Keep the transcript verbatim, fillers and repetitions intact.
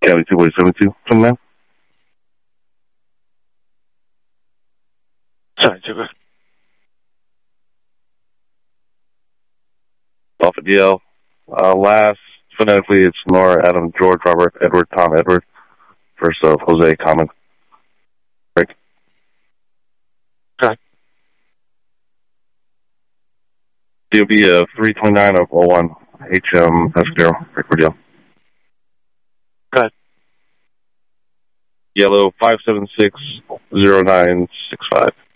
Cali two point seven two, come man. Sorry, Jigger. Alpha D L. Uh, last, phonetically, it's Nora, Adam, George, Robert, Edward, Tom, Edward. First of Jose, Common. Rick. Okay. D O B uh, three twenty-nine of oh one, H M, Pascal, Rick Radio. Good. Yellow five seven six zero nine six five.